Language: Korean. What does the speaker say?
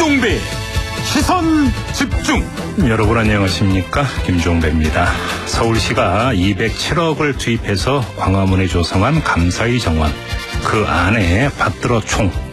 김종배 시선 집중. 여러분 안녕하십니까, 김종배입니다. 서울시가 207억을 투입해서 광화문에 조성한 감사의 정원, 그 안에 받들어 총